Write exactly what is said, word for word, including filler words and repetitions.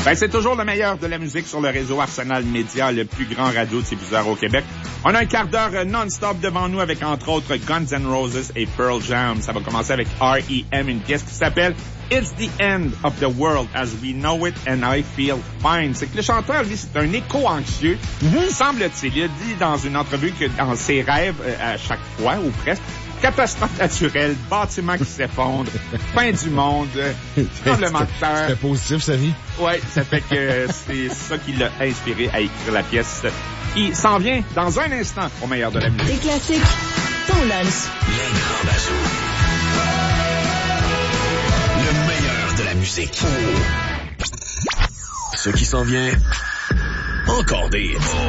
Ben, c'est toujours le meilleur de la musique sur le réseau Arsenal Média, le plus grand radiodiffuseur au Québec. On a un quart d'heure non-stop devant nous avec, entre autres, Guns N' Roses et Pearl Jam. Ça va commencer avec R E M, une pièce qui s'appelle It's the End of the World as We Know It and I Feel Fine. C'est que le chanteur, lui, c'est un écho anxieux. Mm-hmm. Semble-t-il, il a dit dans une entrevue que dans ses rêves, euh, à chaque fois, ou presque, catastrophe naturelle, bâtiment qui s'effondre, fin du monde, tremblement de terre. C'est positif, sa vie. Ouais, ça fait que c'est ça qui l'a inspiré à écrire la pièce qui s'en vient dans un instant au meilleur de la musique. Des classiques, ton lunch. Les grands bazous. Le meilleur de la musique. Ce qui s'en vient, encore des hits.